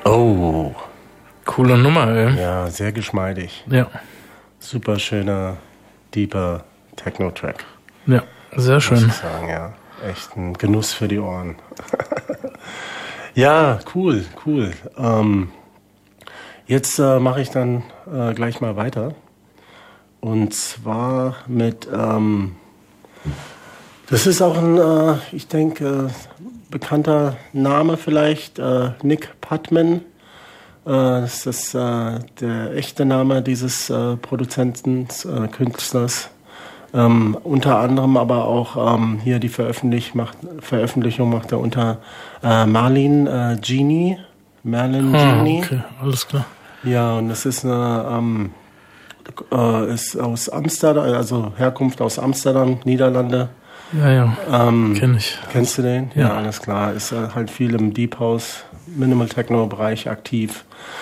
Oh. Coole Nummer, ey. Ja, sehr geschmeidig. Ja. Super schöner, deeper Techno-Track. Ja, sehr schön. Muss ich sagen, ja. Echt ein Genuss für die Ohren. Ja, cool. Jetzt mache ich dann gleich mal weiter. Und zwar mit, das ist auch ein, ich denke, bekannter Name vielleicht, Nick Putman. Das ist der echte Name dieses Produzenten, Künstlers. Unter anderem aber auch hier die Veröffentlichung macht er unter Marlin Genie. Okay, alles klar. Ja, und das ist ist aus Amsterdam, also Herkunft aus Amsterdam, Niederlande. Ja, kenn ich. Kennst du den? Ja. Ja, alles klar. Ist halt viel im Deep House, Minimal Techno Bereich aktiv.